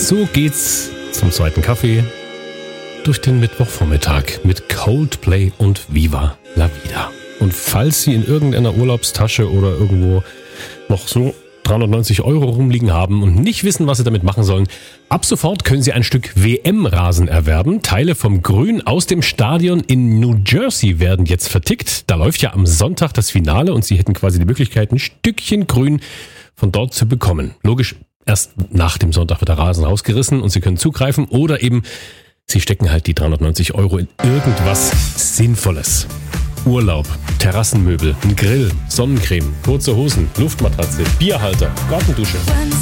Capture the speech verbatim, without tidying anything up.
So geht's zum zweiten Kaffee durch den Mittwochvormittag mit Coldplay und Viva la Vida. Und falls Sie in irgendeiner Urlaubstasche oder irgendwo noch so dreihundertneunzig Euro rumliegen haben und nicht wissen, was Sie damit machen sollen, ab sofort können Sie ein Stück W M-Rasen erwerben. Teile vom Grün aus dem Stadion in New Jersey werden jetzt vertickt. Da läuft ja am Sonntag das Finale und Sie hätten quasi die Möglichkeit, ein Stückchen Grün von dort zu bekommen. Logisch, erst nach dem Sonntag wird der Rasen rausgerissen und Sie können zugreifen oder eben Sie stecken halt die dreihundertneunzig Euro in irgendwas Sinnvolles. Urlaub, Terrassenmöbel, ein Grill, Sonnencreme, kurze Hosen, Luftmatratze, Bierhalter, Gartendusche.